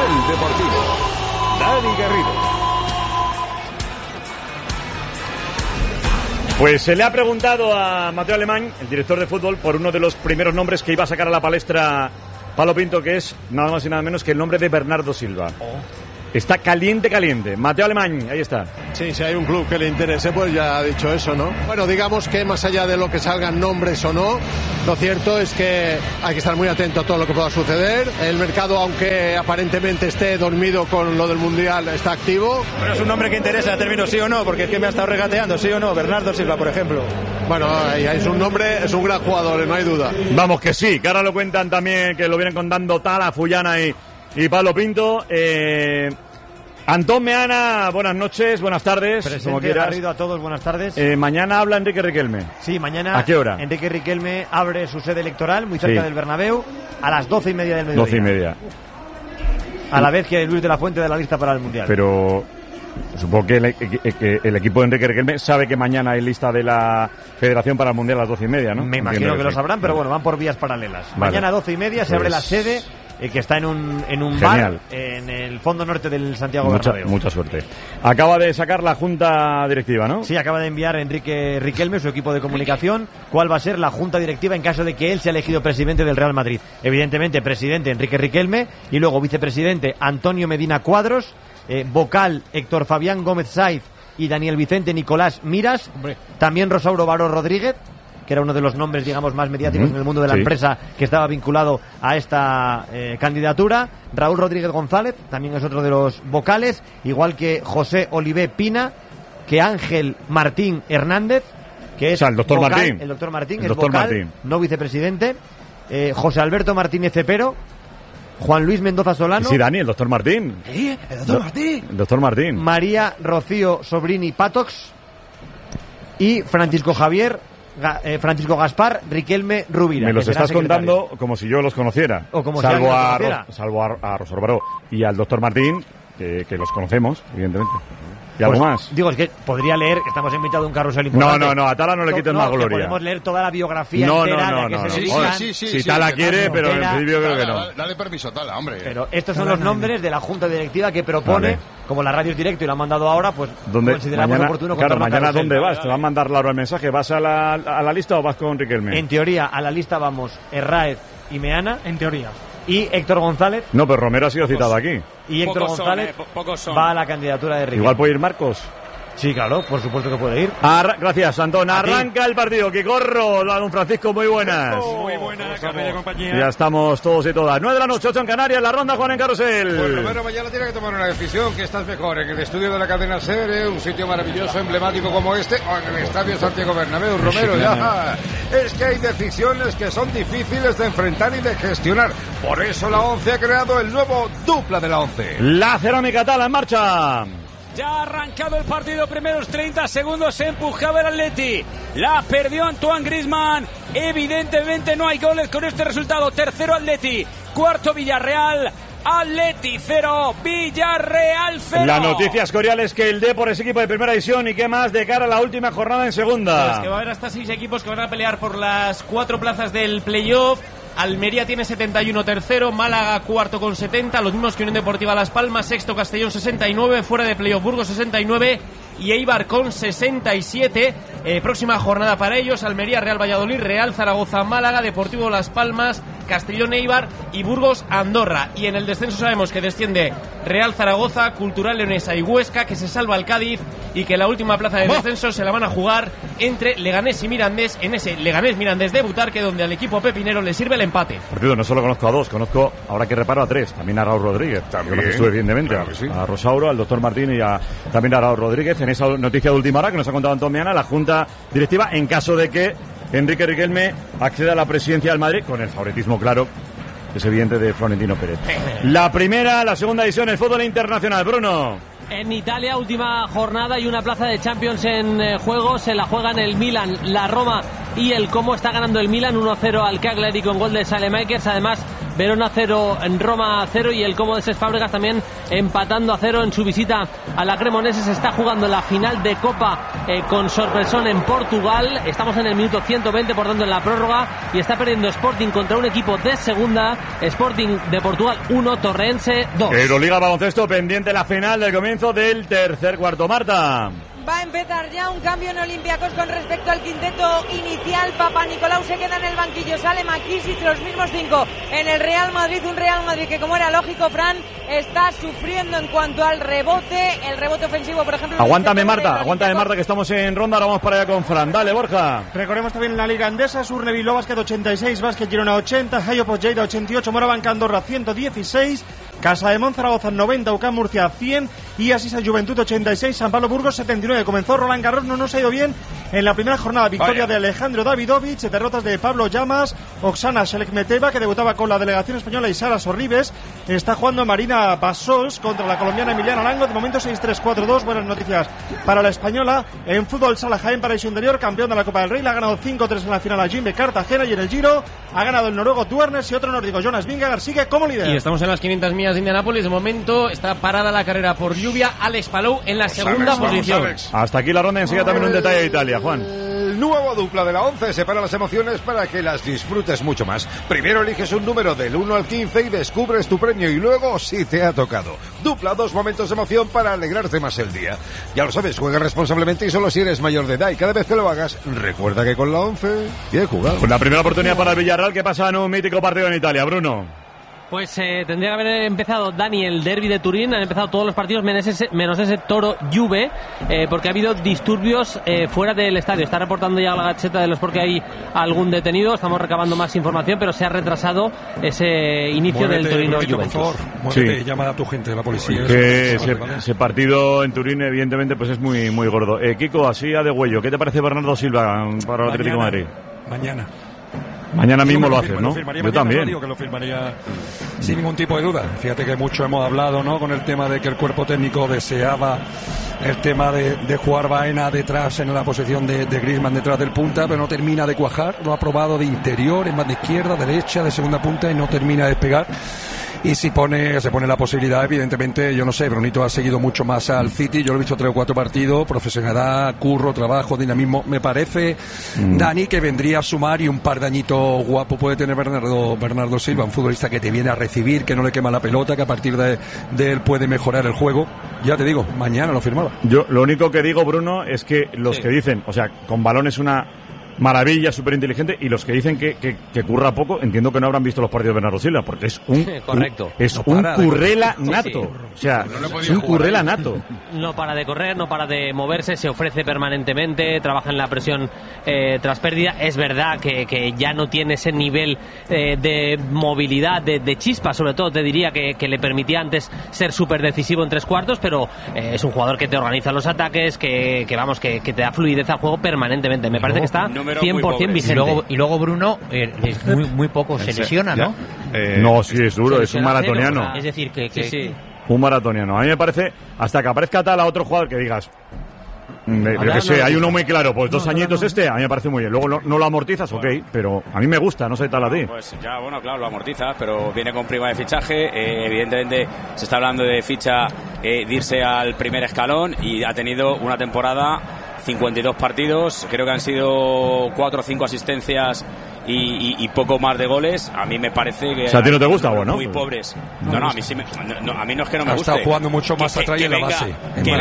Carrusel Deportivo. Dani Garrido. Pues se le ha preguntado a Mateo Alemán, el director de fútbol, por uno de los primeros nombres que iba a sacar a la palestra Pablo Pinto, que es nada más y nada menos que el nombre de Bernardo Silva. Está caliente, caliente. Mateo Alemán, ahí está. Sí, si hay un club que le interese, pues ya ha dicho eso, ¿no? Bueno, digamos que más allá de lo que salgan nombres o no, lo cierto es que hay que estar muy atento a todo lo que pueda suceder. El mercado, aunque aparentemente esté dormido con lo del Mundial, está activo. Pero es un nombre que interesa, término sí o no, porque es que me ha estado regateando, sí o no, Bernardo Silva, por ejemplo. Bueno, es un nombre, es un gran jugador, no hay duda. Vamos que sí, que ahora lo cuentan también, que lo vienen contando Tala, Fullana y Pablo Pinto. Antón Meana, buenas noches, buenas tardes. Presente, como quieras. Garrido, a todos, buenas tardes. Mañana habla Enrique Riquelme. Sí, mañana. ¿A qué hora? Enrique Riquelme abre su sede electoral muy cerca del Bernabéu a las 12:30 del mediodía. 12:30. A la vez que Luis de la Fuente de la lista para el Mundial. Pero supongo que el equipo de Enrique Riquelme sabe que mañana hay lista de la Federación para el Mundial a las 12:30, ¿no? Me imagino que lo sabrán, pero bueno, van por vías paralelas. Vale. Mañana a 12:30 se abre la sede, que está en un bar en el fondo norte del Santiago Bernabéu. Mucha suerte. Acaba de sacar la junta directiva, ¿no? Sí, acaba de enviar Enrique Riquelme, su equipo de comunicación, cuál va a ser la junta directiva en caso de que él sea elegido presidente del Real Madrid. Evidentemente, presidente Enrique Riquelme y luego vicepresidente Antonio Medina Cuadros, vocal Héctor Fabián Gómez Saiz y Daniel Vicente Nicolás Miras, también Rosauro Baró Rodríguez, que era uno de los nombres, digamos, más mediáticos en el mundo de la empresa, que estaba vinculado a esta candidatura. Raúl Rodríguez González también es otro de los vocales, igual que José Olivé Pina, que Ángel Martín Hernández, que es el doctor vocal, Martín. El doctor Martín, el es doctor vocal, Martín. no vicepresidente. José Alberto Martínez Cepero, Juan Luis Mendoza Solano. Sí, Dani, el doctor Martín. ¿Sí? El doctor Martín. El doctor Martín. María Rocío Sobrini Patox y Francisco Gaspar Riquelme Rubira. Me los estás contando como si yo los conociera. O como salvo si alguien los conociera. Salvo a Rosario Baró y al doctor Martín, que los conocemos, evidentemente. ¿Y algo más? Digo, es que podría leer, que estamos en mitad de un carrusel importante. No, a Tala no le quites más gloria. Podemos leer toda la biografía entera. Si Tala quiere, pero en principio creo que no. Dale permiso a Tala, hombre. Pero estos son los nombres de la junta directiva que propone, como la radio es directo y lo han mandado ahora, pues consideramos mañana, oportuno claro, contarlo. mañana ¿dónde vas? ¿Te va a mandar Laura el mensaje? ¿Vas a la lista o vas con Riquelme? En teoría, a la lista vamos Herráez y Meana. En teoría. Y Héctor González. No, pero Romero ha sido citado aquí. Y Héctor González va a la candidatura de Riquelme. Igual puede ir Marcos. Sí, claro, por supuesto que puede ir. Gracias, Antón. Arranca el partido. Que corro, don Francisco, muy buenas. Muy buenas, Capella compañía. Ya estamos todos y todas. 9 de la noche, 8 en Canarias, la ronda Juan en Carrusel. Pues Romero mañana tiene que tomar una decisión, que estás mejor en el estudio de la cadena SER, un sitio maravilloso, emblemático como este, o en el estadio Santiago Bernabéu. Romero, ya. Es que hay decisiones que son difíciles de enfrentar y de gestionar. Por eso la ONCE ha creado el nuevo dupla de la ONCE. La Cerámica Tala en marcha. Ya ha arrancado el partido, primeros 30 segundos se empujaba el Atleti. La perdió Antoine Griezmann. Evidentemente no hay goles con este resultado. Tercero Atleti, cuarto Villarreal. Atleti 0, Villarreal 0. La noticia escorial es que el Depor es equipo de primera división y qué más de cara a la última jornada en segunda. Pues que va a haber hasta 6 equipos que van a pelear por las 4 plazas del playoff. Almería tiene 71 tercero, Málaga cuarto con 70, los mismos que Unión Deportiva Las Palmas, sexto Castellón 69, fuera de playoff Burgos 69 y Eibar con 67. Próxima jornada para ellos: Almería, Real Valladolid, Real Zaragoza, Málaga, Deportivo Las Palmas, Castellón, Eibar y Burgos, Andorra. Y en el descenso sabemos que desciende Real Zaragoza, Cultural Leonesa y Huesca, que se salva el Cádiz y que la última plaza de descenso se la van a jugar entre Leganés y Mirandés, en ese Leganés-Mirandés de Butarque, donde al equipo pepinero le sirve el empate. Por cierto, no solo conozco a 2, conozco, ahora que reparo, a 3. También a Raúl Rodríguez, también lo estuve evidentemente, claro sí. A Rosauro, al doctor Martín y también a Raúl Rodríguez. En esa noticia de última hora que nos ha contado Antón Meana, la junta directiva, en caso de que Enrique Riquelme acceda a la presidencia del Madrid, con el favoritismo claro, es evidente, de Florentino Pérez. La primera, la segunda división, el fútbol internacional. Bruno. En Italia, última jornada y una plaza de Champions en juego. Se la juegan el Milan, la Roma y el Como. Está ganando el Milan 1-0 al Cagliari con gol de Saelemaekers. Además, Verona 0, en Roma 0 y el Como de Cesc Fábregas también empatando a 0 en su visita a la Cremonese. Se está jugando la final de Copa con sorpresón en Portugal. Estamos en el minuto 120, por tanto en la prórroga, y está perdiendo Sporting contra un equipo de segunda. Sporting de Portugal 1, Torrense 2. Euroliga baloncesto, pendiente la final del comienzo del tercer cuarto. Marta. Va a empezar ya un cambio en Olympiacos con respecto al quinteto inicial. Papanikolaou se queda en el banquillo, sale Makisic, los mismos 5 en el Real Madrid. Un Real Madrid que, como era lógico, Fran, está sufriendo en cuanto al rebote. El rebote ofensivo, por ejemplo. Aguántame, Marta, que estamos en ronda. Ahora vamos para allá con Fran. Dale, Borja. Recordemos también la Liga Andesa: Surne Bilbao Basket 86, Basket Girona 80, Hayop Lleida 88, Morabanca Andorra 116, Casa de Monzaragoza 90, UCAM Murcia 100 y Asisa Juventud 86, San Pablo Burgos 79. Comenzó Roland Garros, no nos ha ido bien en la primera jornada. Victoria de Alejandro Davidovich, derrotas de Pablo Llamas, Oksana Shelekmeteva, que debutaba con la delegación española, y Sara Sorribes. Está jugando Marina Bassos contra la colombiana Emiliana Arango. De momento 6-3, 4-2. Buenas noticias para la española. En fútbol sala, Jaén Paraíso Interior, campeón de la Copa del Rey, le ha ganado 5-3 en la final a Jimbe Cartagena, y en el Giro ha ganado el noruego Tuernes y otro nórdico, Jonas Vingegaard, sigue como líder. Y estamos en las 500 millas de Indianápolis. De momento está parada la carrera por lluvia. Alex Palou en la segunda posición. Hasta aquí la ronda. Enseguida también un detalle de Italia, Juan. El nuevo dupla de la 11 separa las emociones para que las disfrutes mucho más. Primero eliges un número del 1 al 15 y descubres tu premio, y luego, si te ha tocado, dupla 2 momentos de emoción para alegrarte más el día. Ya lo sabes, juega responsablemente y solo si eres mayor de edad, y cada vez que lo hagas, recuerda que con la 11 bien jugado. La primera oportunidad para el Villarreal, que pasa en un mítico partido en Italia, Bruno. Pues tendría que haber empezado, Dani, el derbi de Turín. Han empezado todos los partidos menos ese Toro Juve, porque ha habido disturbios fuera del estadio. Está reportando ya la Gazzetta dello Sport que hay algún detenido. Estamos recabando más información, pero se ha retrasado ese inicio del Torino Juventus. Por favor, muévete, llama a tu gente de la policía. Que ese partido en Turín, evidentemente, pues es muy, muy gordo. Kiko, así a de huello, ¿qué te parece Bernardo Silva para el Atlético de Madrid? Mañana mismo lo haces, ¿no? Yo también. Que lo firmaría sin ningún tipo de duda. Fíjate que mucho hemos hablado, ¿no?, con el tema de que el cuerpo técnico deseaba el tema de jugar Baena detrás, en la posición de Griezmann detrás del punta, pero no termina de cuajar. Lo ha probado de interior, en más de izquierda, derecha, de segunda punta, y no termina de despegar. Y si se pone la posibilidad, evidentemente, yo no sé, Brunito ha seguido mucho más al City, yo lo he visto 3 o 4 partidos, profesionalidad, curro, trabajo, dinamismo. Me parece, Dani, que vendría a sumar, y un par de añitos guapo puede tener Bernardo Silva, un futbolista que te viene a recibir, que no le quema la pelota, que a partir de él puede mejorar el juego. Ya te digo, mañana lo firmaba. Yo lo único que digo, Bruno, es que los que dicen, o sea, con balón es una maravilla, súper inteligente, y los que dicen que curra poco, entiendo que no habrán visto los partidos de Bernardo Silva, porque es un currela nato. O sea, es un currela nato. No para de correr, no para de moverse, se ofrece permanentemente, trabaja en la presión tras pérdida. Es verdad que ya no tiene ese nivel de movilidad, de chispa, sobre todo te diría, que le permitía antes ser súper decisivo en 3 cuartos, pero es un jugador que te organiza los ataques, que te da fluidez al juego permanentemente. Me parece que está 100% vigente. Y luego Bruno es muy poco se lesiona, ¿no? No, sí, es duro, es un maratoniano. Es decir, que sí. Un maratoniano. A mí me parece, hasta que aparezca tal a otro jugador que digas, yo que sé, hay uno muy claro, pues 2 añitos a mí me parece muy bien. Luego no lo amortizas, ok, pero a mí me gusta, no sé tal a ti. Pues ya, bueno, claro, lo amortizas, pero viene con prima de fichaje. Evidentemente se está hablando de ficha, de irse al primer escalón, y ha tenido una temporada, 52 partidos, creo que han sido 4 o 5 asistencias y poco más de goles. A mí me parece que... O sea, ¿a ti no te gusta o no? Muy pobres. No, a mí sí a mí no es que no me guste. Ha estado jugando mucho más atrás en la base.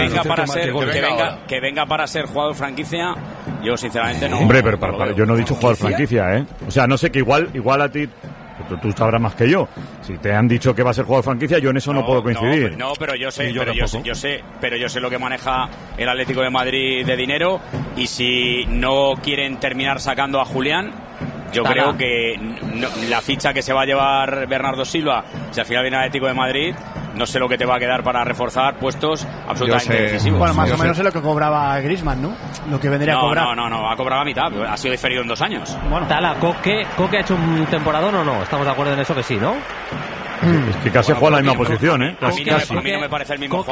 Que venga para ser jugador franquicia, yo sinceramente no. Hombre, pero yo no he dicho jugador franquicia, ¿eh? O sea, no sé, que igual a ti... Tú sabrás más que yo. Si te han dicho que va a ser jugador franquicia, yo en eso no puedo coincidir. No, pero yo sé, yo sé lo que maneja el Atlético de Madrid de dinero, y si no quieren terminar sacando a Julián, yo creo que la ficha que se va a llevar Bernardo Silva, si al final viene el Atlético de Madrid, no sé lo que te va a quedar para reforzar puestos absolutamente decisivos. Bueno, más o menos es lo que cobraba Griezmann, ¿no? Lo que vendría a cobrar. No, ha cobrado a mitad, ha sido diferido en 2 años. Bueno, Tala, ¿Coque ha hecho un temporadón o no? Estamos de acuerdo en eso, que sí, ¿no? Es que casi juega en la misma posición, ¿eh? A mí no me parece el mismo jugador.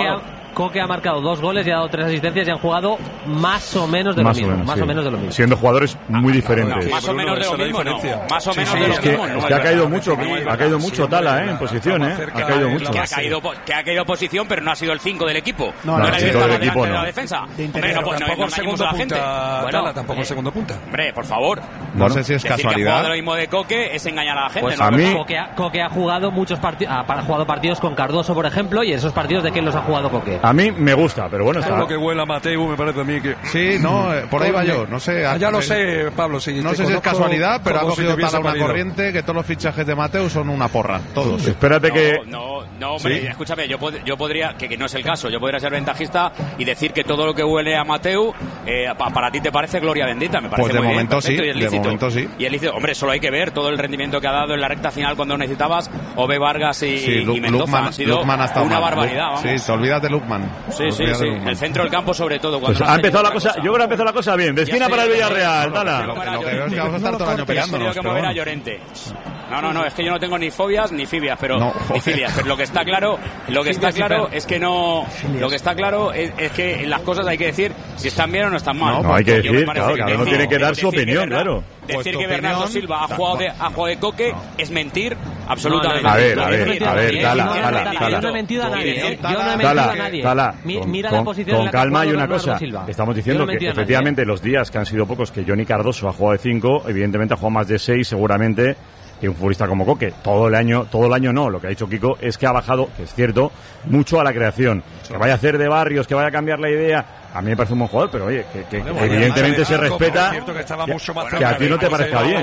Coque ha marcado 2 goles y ha dado 3 asistencias y han jugado más o menos de lo mismo. Siendo jugadores muy diferentes. Más o menos de lo mismo, ¿no? Más o menos de lo mismo. Es que ha caído mucho Tala, en posición, Ha caído mucho. Que ha caído posición, pero no ha sido el 5 del equipo. No era el que estaba delante de la defensa. Hombre, tampoco el segundo punta. Tala, tampoco el segundo punta. Hombre, por favor. No sé si es casualidad. casualidad. Que lo mismo de Coque es engañar a la gente. Pues a mí... Coque ha jugado muchos partidos, ha jugado partidos con Cardoso, por ejemplo, y esos partidos de quién los ha jugado Coque. A mí me gusta, pero bueno, está. Lo que huela Mateu me parece a mí que... Sí, no, por ahí va yo, no sé. Ya lo sé, Pablo, no sé si es casualidad, pero ha cogido Tala una corriente que todos los fichajes de Mateu son una porra, todos. Espérate que... No, hombre, escúchame, yo podría, que no es el caso, yo podría ser ventajista y decir que todo lo que huele a Mateu, para ti te parece gloria bendita, me parece pues de muy momento bien, sí, y es lícito. de momento sí. Y es lícito, hombre, solo hay que ver todo el rendimiento que ha dado en la recta final cuando necesitabas Ove Vargas y Mendoza, ha sido una barbaridad, vamos. Sí, te olvidas de Lukman. Sí, el centro del campo sobre todo. Pues ha empezado la cosa, yo creo que ha empezado la cosa bien, de esquina para el Villarreal, Tala. Lo que veo es que vamos a estar todo el año peleándonos. A Llorente. No, es que yo no tengo ni fobias ni fibias, pero ni filias, pero lo que está claro es que no, lo que está claro es que las cosas hay que decir si están bien o no están mal. No, hay que decir, claro, cada uno tiene que dar su opinión, claro. Decir que Bernardo Silva ha jugado de Coque es mentir absolutamente. A ver, Tala. Yo no he mentido a nadie. Tala, Mira la posición con calma hay una cosa. Estamos diciendo que efectivamente los días que han sido pocos que Johnny Cardoso ha jugado de 5, evidentemente ha jugado más de 6 seguramente. Y un futbolista como Coque, todo el año no, lo que ha dicho Kiko es que ha bajado, que es cierto, mucho a la creación. Que vaya a hacer de Barrios, que vaya a cambiar la idea, a mí me parece un buen jugador, pero oye, que evidentemente se respeta, que a ti no te parezca bien.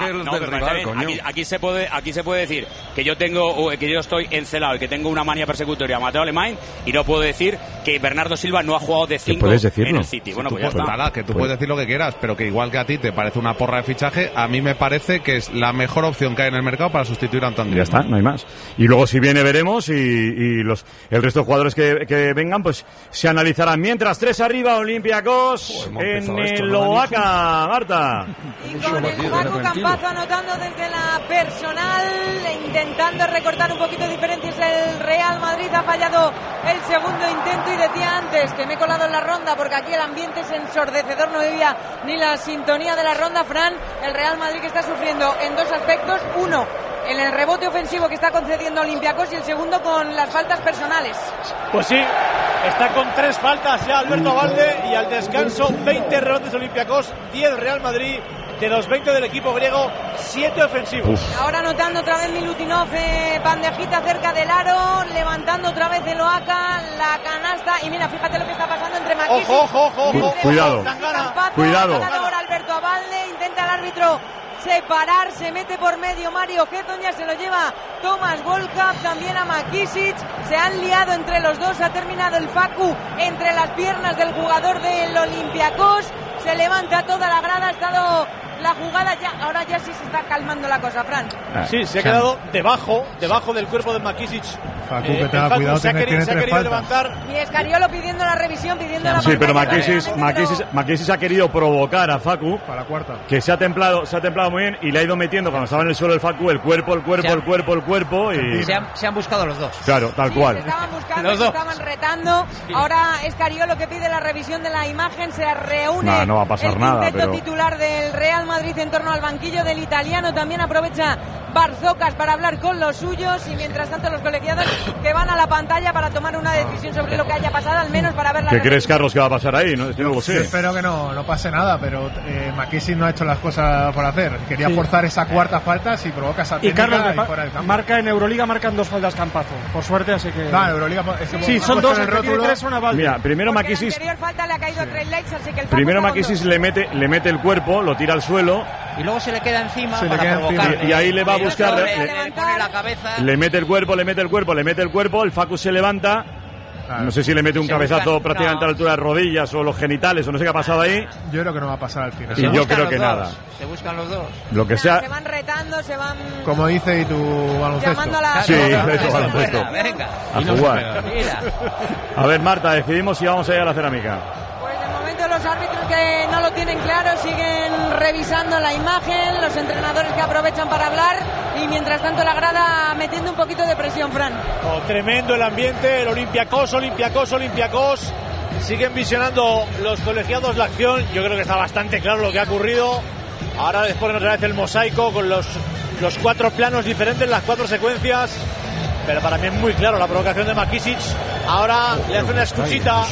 Aquí se puede decir que yo estoy encelado y que tengo una manía persecutoria a Mateo Alemán y no puedo decir que Bernardo Silva no ha jugado de 5 en el City. Bueno, pues ya está. Tala, que tú puedes decir lo que quieras, pero que igual que a ti te parece una porra de fichaje, a mí me parece que es la mejor opción que hay en el mercado para sustituir a Antonio. Ya está, no hay más. Y luego si viene veremos y el resto de jugadores que vengan pues se analizarán. Mientras 3 arriba Olympiacos en el Oaca, Marta. Y con el Paco Campazo anotando desde la personal, intentando recortar un poquito de diferencias el Real Madrid. Ha fallado el segundo intento y decía antes que me he colado en la ronda porque aquí el ambiente es ensordecedor, no vivía ni la sintonía de la ronda. Fran, el Real Madrid que está sufriendo en 2 aspectos: uno, en el rebote ofensivo que está concediendo Olympiacos, y el segundo con las faltas personales. Pues sí, está con 3 faltas ya Alberto Valde, y al descanso 20 rebotes Olympiacos, 10 Real Madrid. De los 20 del equipo griego, 7 ofensivos. Ahora anotando otra vez Milutinov, bandejita cerca del aro, levantando otra vez el Oaca, la canasta, y mira, fíjate lo que está pasando entre Maquis. Ojo. Cuidado. Ahora Alberto Valde, intenta el árbitro separar, se mete por medio Mario Getoña, se lo lleva Tomás Volkap, también a Makisic, se han liado entre los dos, ha terminado el Facu entre las piernas del jugador del Olympiacos, se levanta toda la grada, ha estado la jugada ya, ahora ya sí se está calmando la cosa, Fran. Sí, se ha quedado debajo del cuerpo de Makisic. Facu, que te da cuidado, se ha querido levantar. Y Escariolo pidiendo la revisión, pidiendo la sí, pero Makisic ha querido provocar a Facu para la cuarta, que se ha templado muy bien y le ha ido metiendo cuando estaba en el suelo el Facu el cuerpo y se han buscado los dos. Claro, tal cual. Se estaban buscando, se estaban retando. Ahora Escariolo que pide la revisión de la imagen, se reúne no va a pasar el quinteto titular del Real Madrid en torno al banquillo del italiano. También aprovecha Barzocas para hablar con los suyos, y mientras tanto los colegiados que van a la pantalla para tomar una decisión sobre lo que haya pasado, al menos para ver la ¿Qué crees, Carlos, que va a pasar ahí? No lo sé. Yo espero que no pase nada, pero Makisic no ha hecho las cosas por hacer. Quería forzar esa cuarta falta, si provoca esa técnica, y Carlos, fuera del campo. marca en Euroliga, marcan 2 faltas Campazo, por suerte, así que... No, Euroliga... sí, son 2, el que tiene 3 son a Valde. Mira, primero Makisic... La anterior falta le ha caído a Trey Lakes, así que el primero Makisic le mete el cuerpo, lo tira al suelo... Y luego se le queda encima para provocar. Y ahí le va a buscar... Le pone la cabeza... Le mete el cuerpo, el Facu se levanta... Claro. No sé si le mete un cabezazo prácticamente a la altura de rodillas o los genitales o no sé qué ha pasado ahí. Yo creo que no va a pasar al final. Y yo creo que nada. Se buscan los dos. Lo que sea. Se van retando, se van. Como dice y tu baloncesto. Sí, eso, baloncesto. Venga. A jugar. A ver, Marta, decidimos si vamos a ir a la cerámica. Pues de momento los los árbitros que no lo tienen claro, siguen revisando la imagen, los entrenadores que aprovechan para hablar y mientras tanto la grada metiendo un poquito de presión, Fran. Tremendo el ambiente, el Olympiacos. Siguen visionando los colegiados la acción. Yo creo que está bastante claro lo que ha ocurrido. Ahora les ponen otra vez el mosaico con los 4 planos diferentes, las 4 secuencias. Pero para mí es muy claro la provocación de Makisic. Ahora le hace una excusita.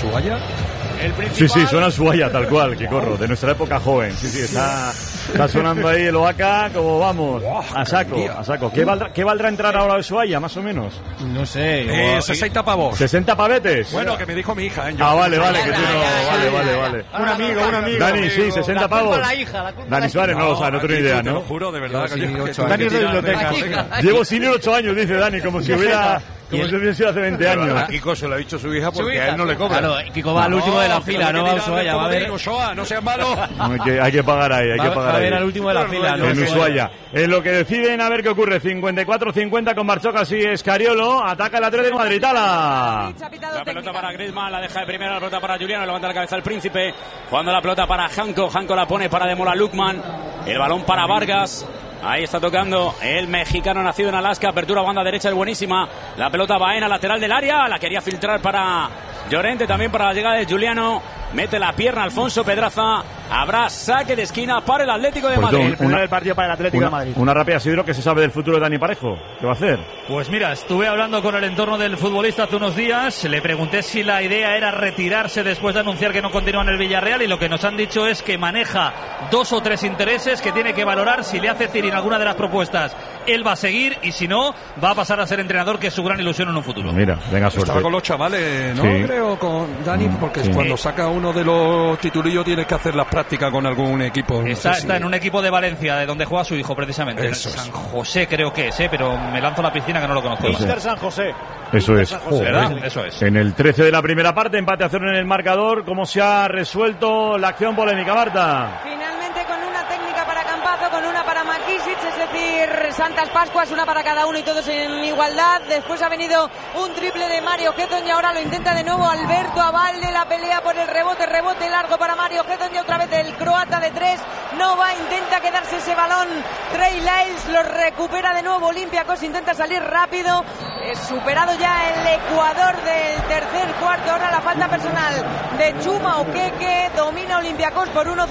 El principal. Sí, suena Suaya tal cual, que corro, de nuestra época joven. Sí, está sonando ahí el Oaca, como vamos, a saco. ¿Qué valdrá entrar ahora el Suaya, más o menos? No sé. 60 pavos. 60 pavetes. Bueno, que me dijo mi hija. Vale, que tú no. Vale. Un amigo. Dani, sí, 60 pavos. Dani Suárez, no tengo ni idea, ¿no? Te lo juro, de verdad. Dani es de biblioteca. Llevo senior 8 años, dice Dani, como si hubiese sido hace 20 años. A Kiko se lo ha dicho su hija porque a él no le cobra. Claro, Kiko va al último de la fila, no va a Ushuaia. Va a ver. No seas malo. Hay que pagar ahí, Va a ver al último de la fila, ¿no? En Ushuaia. En lo que deciden, a ver qué ocurre. 54-50 con Marchocas y Escariolo. Ataca el Atlético de Madrid. La pelota para Griezmann, la deja de primera, la pelota para Juliano, levanta la cabeza el Príncipe. Jugando la pelota para Janko la pone para Demola Lukman. El balón para Vargas. Ahí está tocando el mexicano nacido en Alaska. Apertura banda derecha, es buenísima. La pelota Baena, lateral del área. La quería filtrar para Llorente, también para la llegada de Juliano. Mete la pierna Alfonso Pedraza. Habrá saque de esquina para el Atlético de Madrid. El primero del partido para el Atlético de Madrid. Una rápida, Sidro, que se sabe del futuro de Dani Parejo. ¿Qué va a hacer? Pues mira, estuve hablando con el entorno del futbolista hace unos días. Le pregunté si la idea era retirarse después de anunciar que no continúa en el Villarreal. Y lo que nos han dicho es que maneja 2 o 3 intereses que tiene que valorar. Si le hace tirar alguna de las propuestas, él va a seguir. Y si no, va a pasar a ser entrenador, que es su gran ilusión en un futuro. Mira, venga, suerte. Estaba con los chavales, ¿no? Sí. Creo, con Dani, porque cuando saca uno de los titulillos tienes que hacer las prácticas con algún equipo. Está en un equipo de Valencia, de donde juega su hijo, precisamente. Eso San José creo que es, pero me lanzo a la piscina que no lo conozco. Inter San José. Eso es. ¿Verdad? Eso es. En el 13 de la primera parte, empate a 0 en el marcador. ¿Cómo se ha resuelto la acción polémica, Marta? Finalmente con una técnica para Campazo, con una para Makisic, es decir, Santas Pascuas, una para cada uno y todos en igualdad. Después ha venido un triple de Mario Gedon y ahora lo intenta de nuevo Alberto Abalde. La pelea por el rebote largo para Mario Gedon y otra vez el croata de 3. No va, intenta quedarse ese balón. Trey Lyles lo recupera de nuevo. Olympiacos intenta salir rápido. Superado ya el Ecuador del tercer cuarto. Ahora la falta personal de Chuma Okeke. Domina Olympiacos por 1,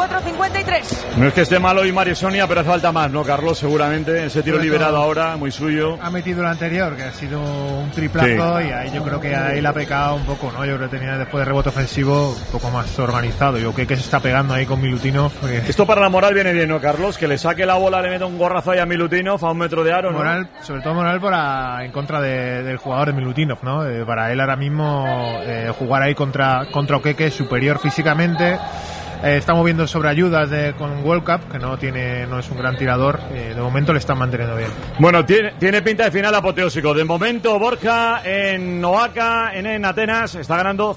54-53. No es que esté malo y Mario Sonia, pero hace falta más, ¿no, Carlos? Seguramente. Ese tiro liberado ahora, muy suyo. Ha metido el anterior, que ha sido un triplazo, sí. Y ahí yo creo que ahí la ha pecado un poco, ¿no? Yo creo que tenía después de rebote ofensivo un poco más organizado. Yo creo que se está pegando ahí con Milutinov. Esto para la moral viene bien, ¿no, Carlos? Que le saque la bola, le meta un gorrazo ahí a Milutinov a 1 metro de aro, ¿no? Moral, sobre todo moral en contra del jugador de Milutinov, ¿no? Para él ahora mismo jugar ahí contra Okeke superior físicamente. Estamos viendo sobre ayudas con World Cup, que no es un gran tirador. De momento le están manteniendo bien. Bueno, tiene pinta de final apoteósico. De momento, Borja en Oaca, en Atenas, está ganando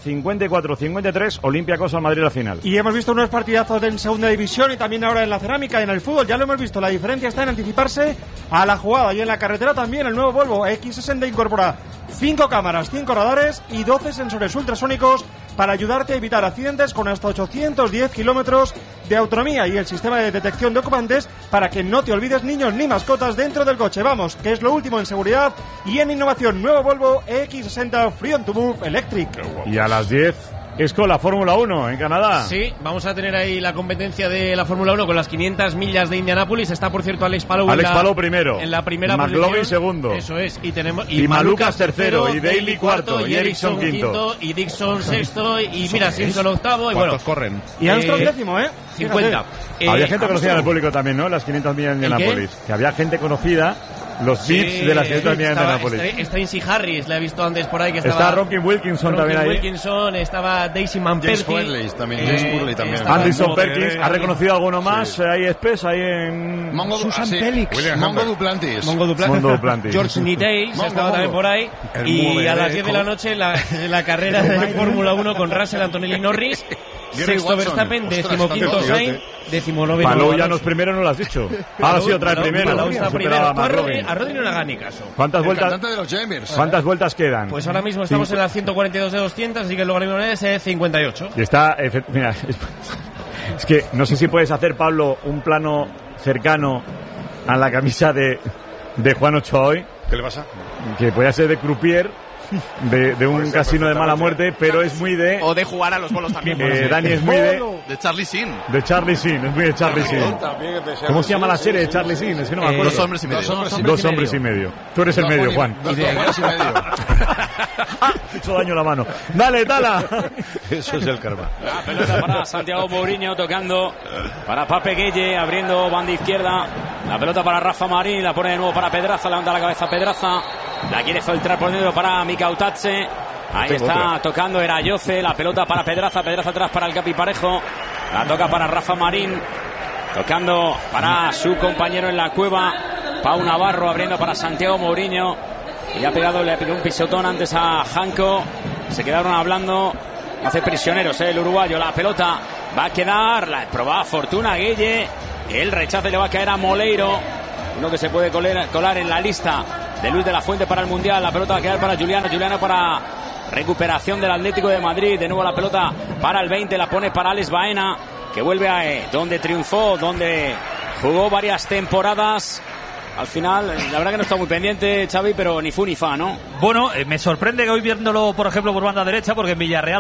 54-53, Olympiacos al Madrid a la final. Y hemos visto unos partidazos en segunda división y también ahora en la cerámica y en el fútbol. Ya lo hemos visto, la diferencia está en anticiparse a la jugada. Y en la carretera también el nuevo Volvo X60 incorpora 5 cámaras, 5 radares y 12 sensores ultrasónicos para ayudarte a evitar accidentes con hasta 810 kilómetros de autonomía y el sistema de detección de ocupantes para que no te olvides niños ni mascotas dentro del coche. Vamos, que es lo último en seguridad y en innovación. Nuevo Volvo X60 Free on to Move Electric. Y a las 10 es con la Fórmula 1 en Canadá. Sí, vamos a tener ahí la competencia de la Fórmula 1 con las 500 millas de Indianápolis. Está, por cierto, Alex Palou primero. En la primera McLaughlin posición. segundo. Eso es. Y Malucas tercero. Y Daly cuarto. Y Ericsson quinto. Y Dixon sexto. Y mira, Simpson octavo. Y ¿cuántos corren? Y Armstrong décimo, 50. Había gente conocida en el público también, ¿no? Las 500 millas de Indianápolis. Que había gente conocida. Los VIPs de las 500 millas de Indianápolis. Está Incy Harris, le he visto antes por ahí que está Rocky Wilkinson también ahí. Wilkinson, estaba Daisy Manperti. James Purley también. Anderson Perkins, ¿ha reconocido alguno más? Sí. Ahí Espes, ahí en... Susan Pelix. Mongo Duplantis. George Nitei, se estaba también por ahí. Y a las 10 de la noche la carrera de Fórmula 1 con Russell, Antonelli, Norris. Sexto Verstappen, 15º Sainz. 19º. Palou ya no es primero, no lo has dicho. Ahora sí otra vez primero. Palou está primero. Superaba A McLaughlin. Rodri no le haga ni caso. ¿Cuántas vueltas? Cantante de los Jammers. ¿Cuántas vueltas quedan? Pues ahora mismo estamos en las 142 de 200, así que luego mismo es 58. Y está, mira, es que no sé si puedes hacer, Pablo, un plano cercano a la camisa de Juan Ochoa hoy. ¿Qué le pasa? Que puede ser de croupier de un casino de mala muerte, pero es muy de... O de jugar a los bolos también. Dani es muy de Charlie Sheen. De Charlie Sheen, es muy de Charlie Sheen. ¿Cómo se llama la serie de Charlie Sheen? Es que no me acuerdo. Dos hombres y medio. Dos hombres y medio. Tú eres el medio, Juan. Dos hombres y medio. He hecho daño la mano. Dale, Tala. Eso es el karma. La pelota para Santiago Mourinho tocando para Pape Gueye, abriendo banda izquierda. La pelota para Rafa Marín, la pone de nuevo para Pedraza, levanta la cabeza Pedraza. La quiere filtrar por dentro para Mikautadze. Ahí está tocando Erayoce, la pelota para Pedraza, Pedraza atrás para el Capi Parejo. La toca para Rafa Marín, tocando para su compañero en la cueva, Pau Navarro, abriendo para Santiago Mourinho. Y le pegó un pisotón antes a Janko. Se quedaron hablando. Hace prisioneros el uruguayo. La pelota va a quedar. La probada fortuna Gueye. El rechace le va a caer a Moleiro. Uno que se puede colar en la lista de Luis de la Fuente para el Mundial. La pelota va a quedar para Juliano. Juliano para recuperación del Atlético de Madrid. De nuevo la pelota para el 20. La pone para Alex Baena, que vuelve a donde triunfó, donde jugó varias temporadas. Al final, la verdad que no está muy pendiente, Xavi, pero ni fu ni fa, ¿no? Bueno, me sorprende que hoy viéndolo, por ejemplo, por banda derecha, porque en Villarreal